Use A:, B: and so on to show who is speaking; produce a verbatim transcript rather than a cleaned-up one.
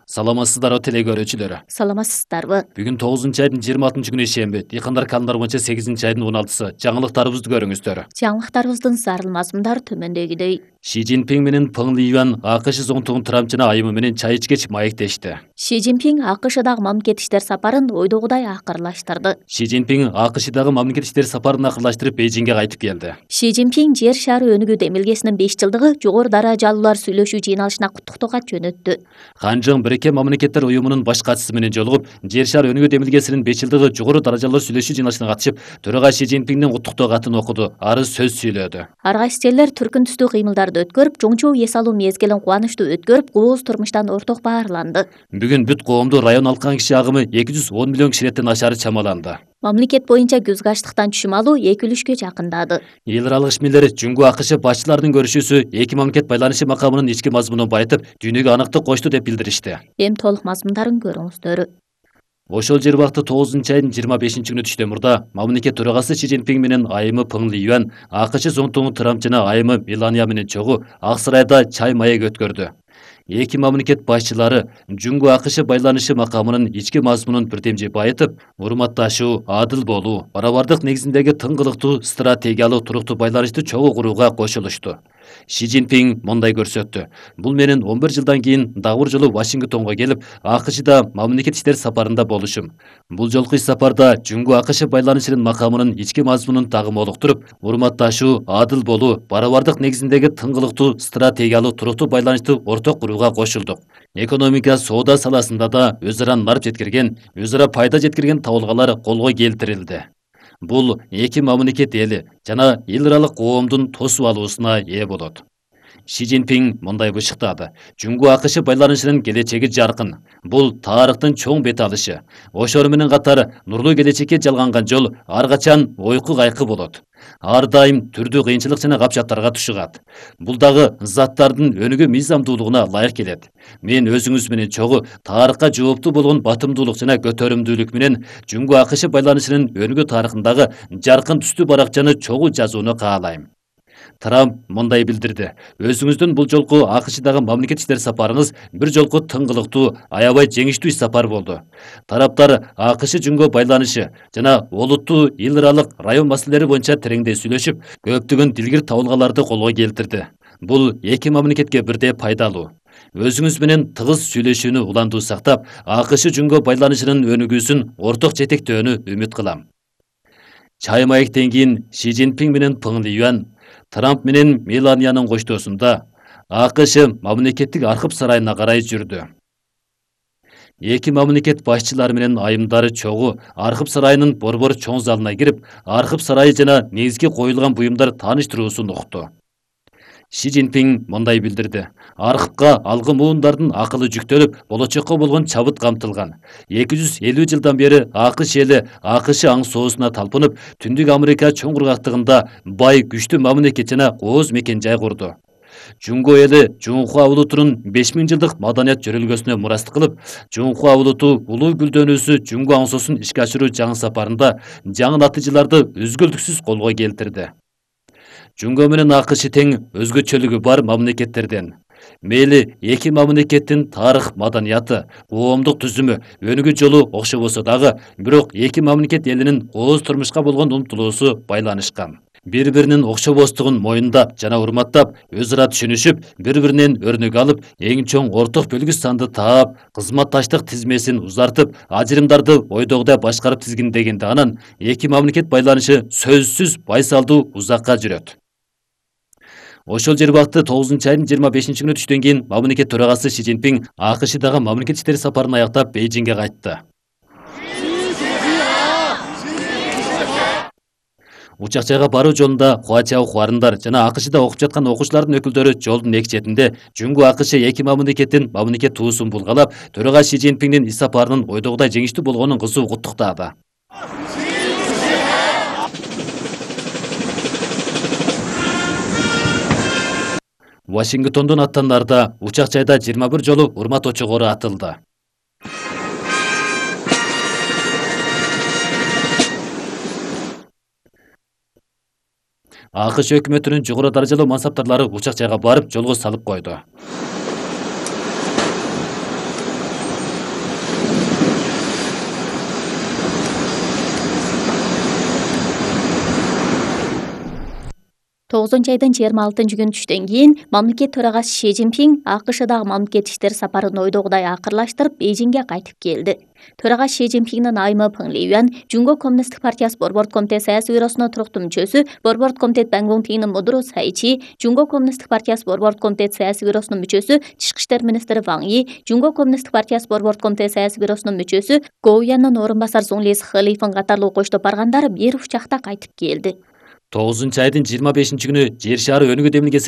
A: Саламатсыздар теле көрүүчүлөрү.
B: Саламатсыздарбы?
A: Бүгүн тогузунчу айдын жыйырма алтынчы күнү ишемби. Дыйкандар календар боюнча сегизинчи айдын он алтысы. Жаңылыктарыбызды көрүңүздөр.
B: Жаңылыктарыбыздын зарыл мазмундары төмөндөгүдөй.
A: Ши Цзиньпин менен Пeng Лiyuan АКШ зоонтугун Трамп жана айымы менен чай ичкеч маектешти.
B: Ши Цзиньпин АКШдагы мамлекет иштер сапарын ойдогудай акырылаштырды.
A: Ши Цзиньпин АКШдагы мамлекет иштер сапарын акырлаштырып Бейжиңге кайтып келди.
B: Ши Цзиньпин жер шары өнүгүү демилгесинин беш жылдыгы жогору даражалуулар сүйлөшүү жыйналышына куттуктоо кат жөнөттү.
A: Ханжың Бириккен Мамлекеттер уюмунун баш катчысы менен жолугуп, жер шары өнүгүү демилгесинин беш жылдыгы жогору даражалуулар сүйлөшүү жыйналышына катышып, төрага Ши Цзиньпиндин куттуктоо катын окуду, ары сөз сүйлөдү.
B: Ар кайсы элдер түркүн түстүү кыймылдарды өткөрүп, жоңчу эс алуу мезгилин кубанычтуу өткөрүп, кооз турмуштан орток баарланды.
A: Бүгүн бүт коомду район алкан киши агымы эки жүз он миллион кишилеттен ашары чамаланды.
B: Мамлекет боюнча күзгү ачтыктан түшүм алуу эки үлүшкө жакындады.
A: Эл аралык ишмерлер Жүнгү АКШ башчыларынын көрүшүүсү эки мамлекет байланышы макамынын ички мазмунун байытып, дүйнөгө аныктык кошту деп билдиришти.
B: Эми толук мазмундарын көрүңүздөр.
A: Ошол жер убакта тогузунчу айдын жыйырма бешинчи күнү түштөн мурда мамлекет төрагасы Ши Цзиньпин менен айымы Пeng Liyuan АКШ зоонтугун Трамп жана айымы Мелания менен чогуу Ак сарайда чай маек өткөрдү. Эки мамлекет башчылары Жүнгү АКШ байланышы макамынын ички мазмунун бирдемжи байытып, урматташуу, адыл болуу, барабардык негизиндеги тыңгылыктуу стратегиялык туруктуу байланышты чогуу курууга кошулушту. Ши Цзиньпин мындай көрсөттү. Бул менен он бир жылдан кийин дагы бир жолу Вашингтонго келип, АКШда мамлекет иштер сапарында болушум. Бул жолку иш сапарда Жүнгү АКШ байланышынын макамынын ички мазмунун дагы молуктуруп, урматташуу, адыл болуу, барабардык негизиндеги тыңгылыктуу стратегиялык туруктуу байланышты орток курууга кошулдук. Экономика, соода саласында да өз ара нарп жеткирген, өз ара пайда жеткирген табылгалар колго келтирилди. Бул эки мамлекет эли жана эл аралык коомдун тосуп алуусуна ээ болот. Ши Цзиньпин мындай бышыктады. Жүнгү АКШ байланышынын келечеги жаркын. Бул тарыхтын чоң бет алышы. Ошол менен катар нурлуу келечекке жалганган жол ар качан ойку кайкы болот. Ар дайым түрдүү кыйынчылык жана капчаттарга тушугат. Бул дагы заттардын өнүгүү мыйзамдуулугуна ылайык келет. Мен өзүңүз менен чогуу тарыхка жооптуу болгон батымдуулук жана көтөрүмдүүлүк менен Жүнгү АКШ байланышынын өнүгүү тарыхындагы жаркын түстүү баракчаны чогуу жазууну каалайм. Трамп мындай билдирди. Өзүңүздүн бул жолку АКШдагы мамлекет иштер сапарыңыз бир жолку тыңгылыктуу, аябай жеңиштүү иш сапар болду. Тараптар АКШ Жүнгө байланышы жана олуттуу эл аралык район маселелери боюнча тереңдей сүйлөшүп, көптөгөн дилгир табылгаларды колго келтирди. Бул эки мамлекетке бирдей пайдалуу. Өзүңүз менен тыгыз сүйлөшүүнү уландуу сактап, АКШ Жүнгө байланышынын өнүгүүсүн орток жетектөөнү үмүт кылам. Чай маектен кийин Ши Цзиньпин менен Пeng Liyuan Трамп менен Меланиянын коштоосунда АКШ мамлекеттик архив сарайына карай жүрдү. Эки мамлекет башчылары менен айымдары чогуу архив сарайынын борбор чоң залына кирип, архив сарайы жана негизги коюлган буюмдар тааныштыруусун укту. Ши Цзиньпин мындай билдирди. Архивга алгы муундардын акылы жүктөлүп, болочокко болгон чабыт камтылган. эки жүз элүү жылдан бери АКШ эли АКШ аң соосуна талпынып, Түндүк Америка чоң кургактыгында бай, күчтүү мамлекет жана кооз мекен жай курду. Жүнгө эли Жунхуа улутунун беш миң жылдык маданият жөрөлгөсүнө мурастык кылып, Жунхуа улуту улуу гүлдөнүүсү Жүнгө аң соосун ишке ашыруу жаңы сапарында жаңы натыйжаларды үзгүлтүксүз колго келтирди. Жүнгө менен АКШ тең өзгөчөлүгү бар мамлекеттерден. Мейли эки мамлекеттин тарых, маданияты, коомдук түзүмү, өнүгүү жолу окшобосо дагы, бирок эки мамлекет элинин кооз турмушка болгон умтулуусу байланышкан. Бири-биринин окшобостугун моюндап жана урматтап, өз ара түшүнүшүп, бири-биринен өрнөк алып, эң чоң орток бөлгүс санды таап, кызматташтык тизмесин узартып, ажырымдарды ойдогудай башкарып тизгиндегенде анан эки мамлекет байланышы сөзсүз байсалдуу узакка жүрөт. Ошол жер убакта тогузунчу айдын жыйырма бешинчи күнү түштөн кийин мамлекет төрагасы Ши Цзиньпин АКШдагы мамлекет иштери сапарын аяктап Бейжиңге кайтты. Учак жайга баруу жолунда Хуачао Хуарындар жана АКШда окуп жаткан окуучулардын өкүлдөрү жолдун эки четинде Жүнгү АКШ эки мамлекеттин мамлекет туусун булгалап, төрага Ши Цзиньпиндин иш сапарынын ойдогудай жеңиштүү болгонун кызуу куттуктады. Вашингтондон аттандарда учак жайда жыйырма бир жолу урмат очогору атылды. АКШ өкмөтүнүн жогору даражалуу мансаптарлары учак жайга барып жолго салып койду.
B: тогузунчу айдын жыйырма алтынчы күнү түштөн кийин мамлекет төрагасы Ши Цзиньпин АКШдагы мамлекет иштери сапарын ойдогудай акырлаштырып Бейжиңге кайтып келди. Төрагасы Ши Цзиньпиндин айымы Пeng Лiyuan Жунго коммунисттик партиясы борбордук комитет саясий бюросунун туруктуу мүчөсү, борбордук комитет Бангунтиңдин мудуру Цай Чи, Жунго коммунисттик партиясы борбордук комитет саясий бюросунун мүчөсү, тышкы иштер министри Ван Yi, Жунго коммунисттик партиясы борбордук комитет саясий бюросунун мүчөсү Го Уяндын орун басары Зуң Ли Сыхылифын катарлуу окуучту баргандар бир учакта кайтып келди.
A: тогузунчу айдын жыйырма бешинчи күнү жер шаары өнүгүү демилгеси